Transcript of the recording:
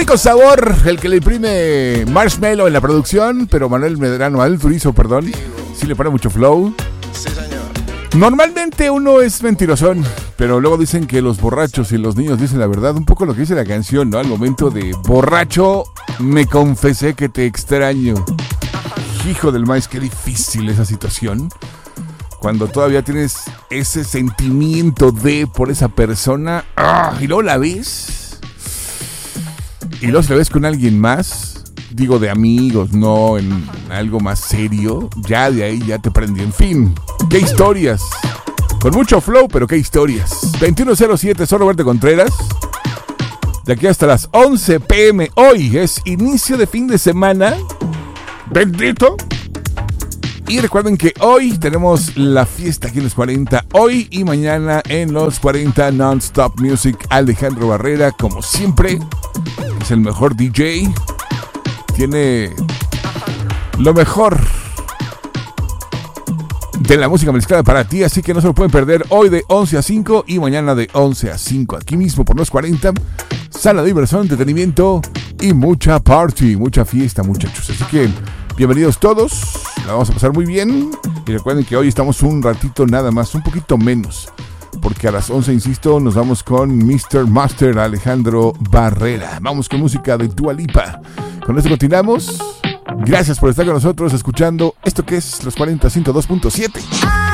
único sabor, el que le imprime Marshmello en la producción, pero Manuel Medrano al Turizo, perdón, sí le pone mucho flow. Sí, señor. Normalmente uno es mentirosón, pero luego dicen que los borrachos y los niños dicen la verdad. Un poco lo que dice la canción, ¿no? Al momento de borracho, me confesé que te extraño. Hijo del maíz, qué difícil esa situación. Cuando todavía tienes ese sentimiento de por esa persona, y luego la ves, y luego si la ves con alguien más, digo de amigos, no en algo más serio, ya de ahí ya te prendió. En fin, qué historias. Con mucho flow, pero qué historias. 21:07, soy Roberto Contreras. De aquí hasta las 11 p.m. Hoy es inicio de fin de semana. Bendito. Y recuerden que hoy tenemos la fiesta aquí en los 40. Hoy y mañana en los 40 Non-Stop Music. Alejandro Barrera, como siempre, es el mejor DJ. Tiene lo mejor de la música mezclada para ti, así que no se lo pueden perder hoy de 11 a 5 y mañana de 11 a 5. Aquí mismo por los 40. Sala de diversión, entretenimiento y mucha party, mucha fiesta, muchachos. Así que bienvenidos todos, la vamos a pasar muy bien. Y recuerden que hoy estamos un ratito nada más, un poquito menos, porque a las 11, insisto, nos vamos con Mr. Master Alejandro Barrera. Vamos con música de Dua Lipa. Con esto continuamos. Gracias por estar con nosotros escuchando esto que es Los 40 102.7.